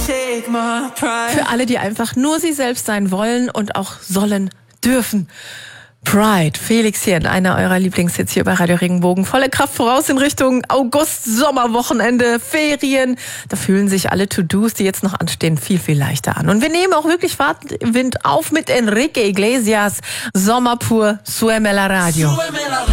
Für alle, die einfach nur sie selbst sein wollen und auch sollen dürfen. Pride, Felix hier in einer eurer Lieblingshits hier bei Radio Regenbogen. Volle Kraft voraus in Richtung August, Sommerwochenende, Ferien. Da fühlen sich alle To-Dos, die jetzt noch anstehen, viel, viel leichter an. Und wir nehmen auch wirklich Fahrtwind auf mit Enrique Iglesias. Sommer pur, Súbeme la Radio.